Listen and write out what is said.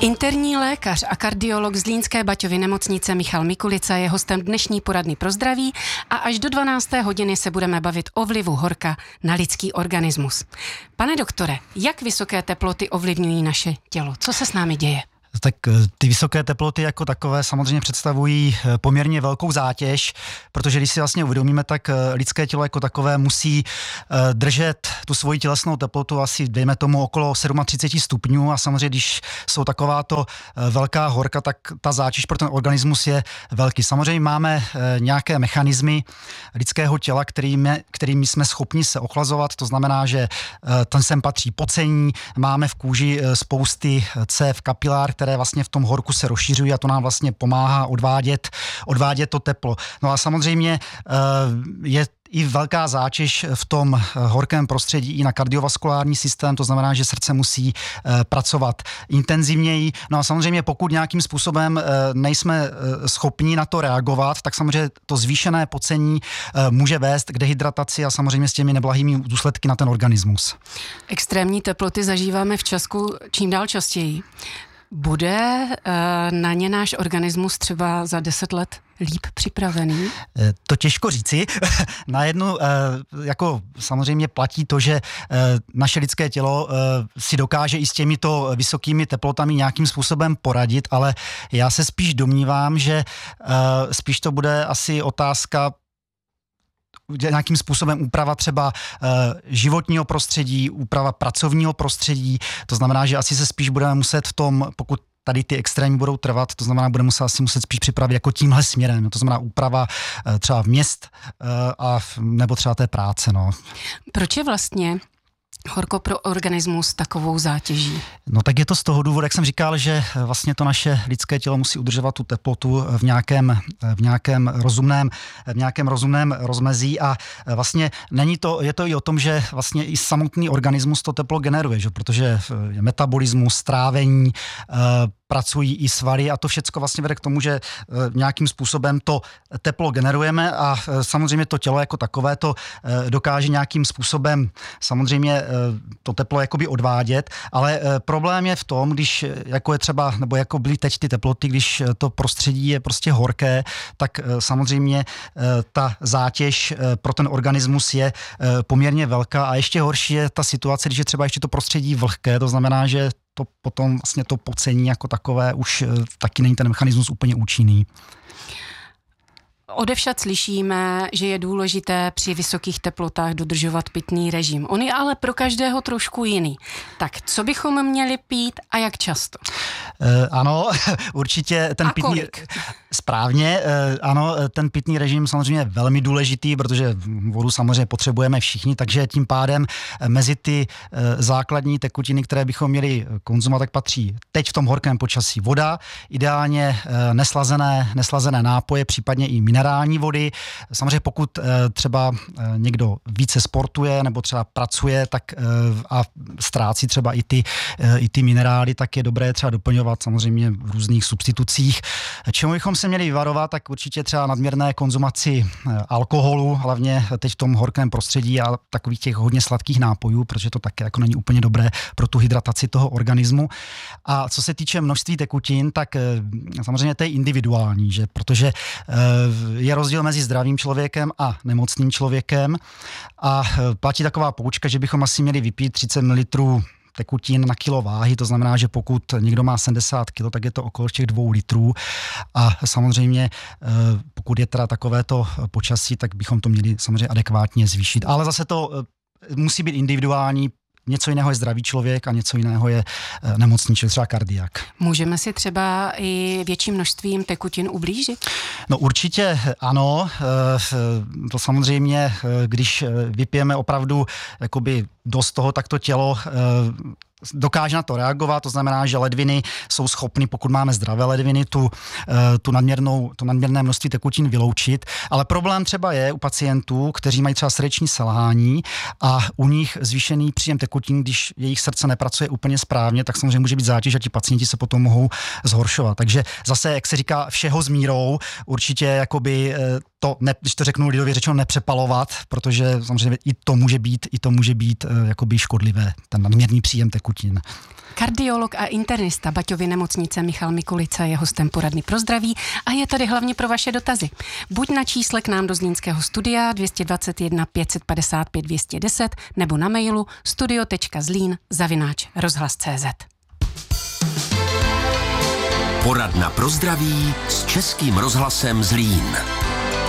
Interní lékař a kardiolog z Zlínské Baťovy nemocnice Michal Mikulica je hostem dnešní poradny pro zdraví a až do 12. hodiny se budeme bavit o vlivu horka na lidský organismus. Pane doktore, jak vysoké teploty ovlivňují naše tělo? Co se s námi děje? Tak ty vysoké teploty jako takové samozřejmě představují poměrně velkou zátěž, protože když si vlastně uvědomíme, tak lidské tělo jako takové musí držet tu svoji tělesnou teplotu asi, dejme tomu, okolo 37 stupňů a samozřejmě, když jsou takováto velká horka, tak ta zátěž pro ten organismus je velký. Samozřejmě máme nějaké mechanismy lidského těla, kterými jsme schopni se ochlazovat, to znamená, že ten sem patří pocení, máme v kůži spousty cév, kapilár, které vlastně v tom horku se rozšiřují a to nám vlastně pomáhá odvádět to teplo. No a samozřejmě je i velká zátěž v tom horkém prostředí i na kardiovaskulární systém, to znamená, že srdce musí pracovat intenzivněji. No a samozřejmě pokud nějakým způsobem nejsme schopni na to reagovat, tak samozřejmě to zvýšené pocení může vést k dehydrataci a samozřejmě s těmi neblahými důsledky na ten organismus. Extrémní teploty zažíváme v Česku čím dál častěji. Bude na ně náš organismus třeba za 10 let líp připravený? To těžko říci. Na jednu, jako samozřejmě platí to, že naše lidské tělo si dokáže i s těmito vysokými teplotami nějakým způsobem poradit, ale já se spíš domnívám, že spíš to bude asi otázka nějakým způsobem úprava třeba životního prostředí, úprava pracovního prostředí, to znamená, že asi se spíš budeme muset v tom, pokud tady ty extrémy budou trvat, to znamená, budeme asi muset spíš připravit jako tímhle směrem, to znamená úprava třeba měst a nebo třeba té práce. No. Proč je vlastně horko pro organismus takovou zátěží? No tak je to z toho důvodu, jak jsem říkal, že vlastně to naše lidské tělo musí udržovat tu teplotu v nějakém rozumném rozmezí a vlastně je to i o tom, že vlastně i samotný organismus to teplo generuje, že? Protože je metabolismus, trávení, pracují i svaly a to všecko vlastně vede k tomu, že nějakým způsobem to teplo generujeme a samozřejmě to tělo jako takové to dokáže nějakým způsobem samozřejmě to teplo jakoby odvádět, ale problém je v tom, když jako je třeba, nebo jako byly teď ty teploty, když to prostředí je prostě horké, tak samozřejmě ta zátěž pro ten organismus je poměrně velká a ještě horší je ta situace, když je třeba ještě to prostředí vlhké, to znamená, že to potom vlastně to pocení jako takové už taky není ten mechanismus úplně účinný. Odevšad slyšíme, že je důležité při vysokých teplotách dodržovat pitný režim. On je ale pro každého trošku jiný. Tak co bychom měli pít a jak často? Ano, určitě ten pitný... Kolik? Správně, ano, ten pitný režim samozřejmě je velmi důležitý, protože vodu samozřejmě potřebujeme všichni, takže tím pádem mezi ty základní tekutiny, které bychom měli konzumovat, tak patří teď v tom horkém počasí voda, ideálně neslazené nápoje, případně i minerální vody. Samozřejmě pokud třeba někdo více sportuje nebo třeba pracuje tak a ztrácí třeba i ty minerály, tak je dobré třeba doplňovat samozřejmě v různých substitucích. Čemu bychom se měli vyvarovat, tak určitě třeba nadměrné konzumaci alkoholu, hlavně teď v tom horkém prostředí a takových těch hodně sladkých nápojů, protože to také jako není úplně dobré pro tu hydrataci toho organismu. A co se týče množství tekutin, tak samozřejmě to je individuální, že? Protože je rozdíl mezi zdravým člověkem a nemocným člověkem a platí taková poučka, že bychom asi měli vypít 30 ml tekutin na kilo váhy, to znamená, že pokud někdo má 70 kg, tak je to okolo těch 2 litrů a samozřejmě pokud je teda takovéto počasí, tak bychom to měli samozřejmě adekvátně zvýšit. Ale zase to musí být individuální, něco jiného je zdravý člověk a něco jiného je nemocný člověk, třeba kardiak. Můžeme si třeba i větším množstvím tekutin ublížit? No určitě ano, to samozřejmě, když vypijeme opravdu jakoby dost toho, tak to tělo dokáže na to reagovat, to znamená, že ledviny jsou schopny, pokud máme zdravé ledviny, to nadměrné množství tekutin vyloučit, ale problém třeba je u pacientů, kteří mají třeba srdeční selhání a u nich zvýšený příjem tekutin, když jejich srdce nepracuje úplně správně, tak samozřejmě může být zátěž a ti pacienti se potom mohou zhoršovat. Takže zase, jak se říká, všeho s mírou, určitě jakoby když to řeknu lidově řečeno, nepřepalovat, protože samozřejmě i to může být jakoby škodlivé, ten nadměrný příjem tekutin. Kardiolog a internista Baťovy nemocnice Michal Mikulica je hostem poradny pro zdraví a je tady hlavně pro vaše dotazy. Buď na čísle k nám do zlínského studia 221 555 210 nebo na mailu studio.zlín@rozhlas.cz. Poradna pro zdraví s Českým rozhlasem Zlín.